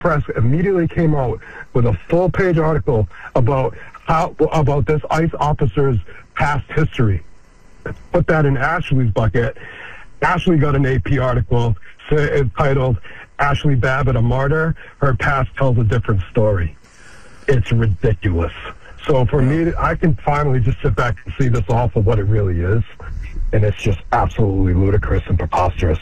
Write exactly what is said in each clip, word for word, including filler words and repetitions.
Press immediately came out with a full-page article about how about this ICE officer's past history. Put that in Ashley's bucket. Ashley got an A P article titled "Ashley Babbitt, a Martyr. Her Past Tells a Different Story." It's ridiculous. So for me, I can finally just sit back and see this all for what it really is, and it's just absolutely ludicrous and preposterous.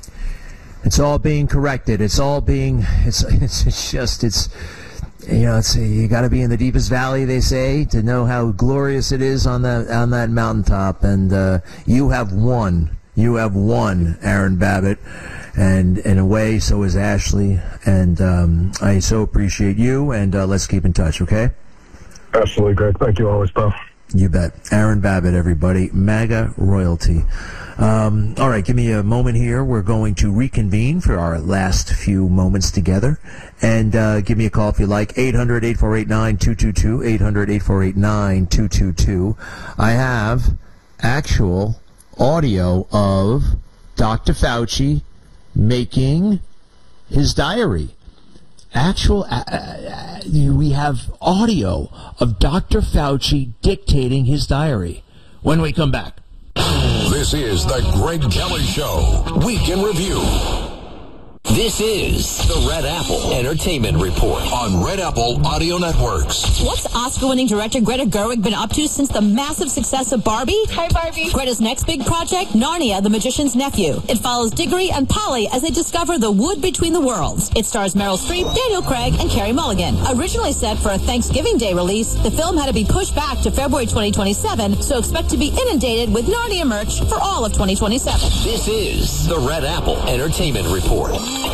It's all being corrected. It's all being. It's. It's, it's just. It's. You know. It's. You got to be in the deepest valley, they say, to know how glorious it is on that on that mountaintop. And uh, you have won. You have won, Aaron Babbitt, and in a way, so is Ashley. And um, I so appreciate you. And uh, let's keep in touch. Okay. Absolutely, Greg. Thank you always, pal. You bet. Aaron Babbitt, everybody. MAGA royalty. Um, all right, give me a moment here. We're going to reconvene for our last few moments together. And uh, give me a call if you like. eight hundred, eight four eight, nine two two two. eight hundred, eight four eight, nine two two two. I have actual audio of Doctor Fauci making his diary. Actual, uh, uh, we have audio of Doctor Fauci dictating his diary when we come back. This is the Greg Kelly Show, Week in Review. This is the Red Apple Entertainment Report on Red Apple Audio Networks. What's Oscar-winning director Greta Gerwig been up to since the massive success of Barbie? Hi, Barbie. Greta's next big project, Narnia, the Magician's Nephew. It follows Diggory and Polly as they discover the wood between the worlds. It stars Meryl Streep, Daniel Craig, and Carey Mulligan. Originally set for a Thanksgiving Day release, the film had to be pushed back to February twenty twenty-seven, so expect to be inundated with Narnia merch for all of twenty twenty-seven. This is the Red Apple Entertainment Report.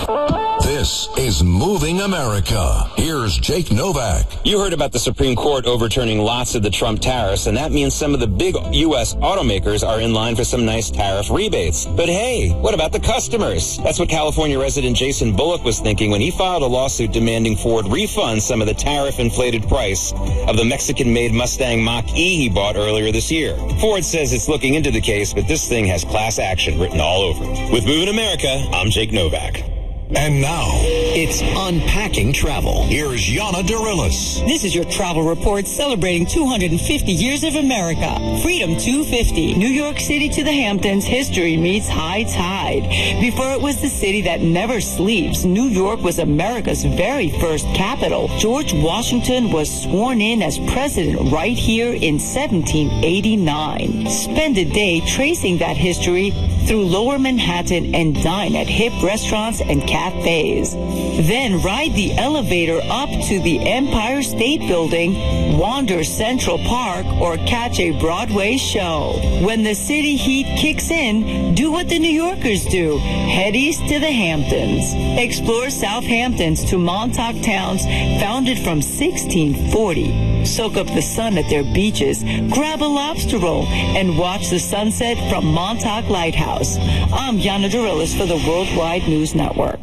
This is Moving America. Here's Jake Novak. You heard about the Supreme Court overturning lots of the Trump tariffs, and that means some of the big U S automakers are in line for some nice tariff rebates. But hey, what about the customers? That's what California resident Jason Bullock was thinking when he filed a lawsuit demanding Ford refund some of the tariff-inflated price of the Mexican-made Mustang Mach-E he bought earlier this year. Ford says it's looking into the case, but this thing has class action written all over it. With Moving America, I'm Jake Novak. And now, it's Unpacking Travel. Here's Yana Darilis. This is your travel report celebrating two hundred fifty years of America. Freedom two fifty. New York City to the Hamptons. History meets high tide. Before it was the city that never sleeps, New York was America's very first capital. George Washington was sworn in as president right here in seventeen eighty-nine. Spend a day tracing that history through Lower Manhattan and dine at hip restaurants and cafes. Then ride the elevator up to the Empire State Building, wander Central Park, or catch a Broadway show. When the city heat kicks in, do what the New Yorkers do. Head east to the Hamptons. Explore Southampton's to Montauk towns founded from sixteen forty. Soak up the sun at their beaches, grab a lobster roll, and watch the sunset from Montauk Lighthouse. I'm Yana Darilis for the Worldwide News Network.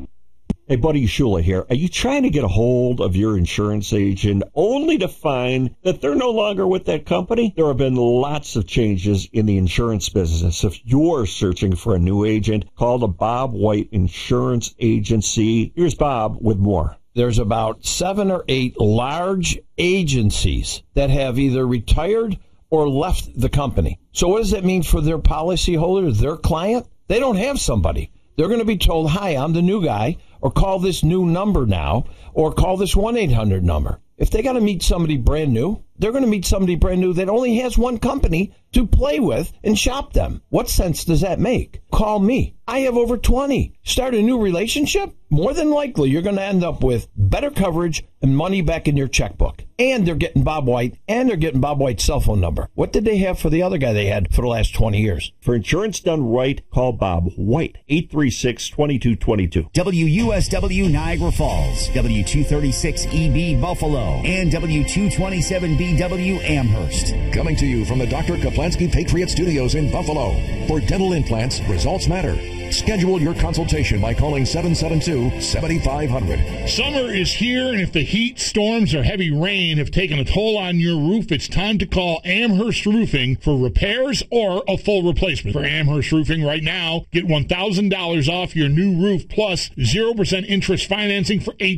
Hey, Buddy Shula here. Are you trying to get a hold of your insurance agent only to find that they're no longer with that company? There have been lots of changes in the insurance business. If you're searching for a new agent, call the Bob White Insurance Agency. Here's Bob with more. There's about seven or eight large agencies that have either retired or left the company. So what does that mean for their policyholder, their client? They don't have somebody. They're going to be told, hi, I'm the new guy, or call this new number now, or call this one eight hundred number. If they got to meet somebody brand new, they're going to meet somebody brand new that only has one company to play with and shop them. What sense does that make? Call me. I have over twenty. Start a new relationship? More than likely, you're going to end up with better coverage and money back in your checkbook. And they're getting Bob White, and they're getting Bob White's cell phone number. What did they have for the other guy they had for the last twenty years? For insurance done right, call Bob White, eight three six, two two two two. W U S W Niagara Falls, W two thirty-six E B Buffalo, and W two twenty-seven B W Amherst. Coming to you from the Doctor Kaplansky Patriot Studios in Buffalo. For dental implants, results matter. Schedule your consultation by calling seven seven two, seven five zero zero. Summer is here, and if the heat, storms, or heavy rain have taken a toll on your roof, it's time to call Amherst Roofing for repairs or a full replacement. For Amherst Roofing right now, get one thousand dollars off your new roof plus zero percent interest financing for eight